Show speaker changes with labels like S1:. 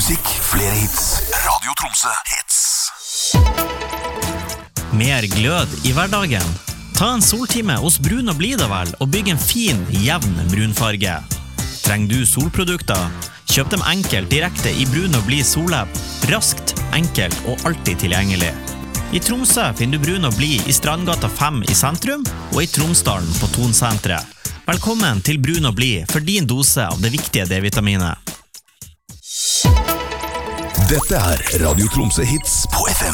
S1: musikk, flere hits. Radio Tromsø hits.
S2: Mer glød i hverdagen. Ta en soltime hos Brun og Blid vel, og bygg en fin, jevn brunfarge. Trenger du solprodukter? Kjøp dem enkelt direkte i Brun og Blid Sollab. Raskt, enkelt og alltid tilgjengelig. I Tromsø finner du Brun og Blid i Strandgata 5 i sentrum, og i Tromsdalen på Tonsentret. Velkommen til Brun og Blid for din dose av det viktige D-vitaminet.
S1: Dette Radio Tromsø hits på FM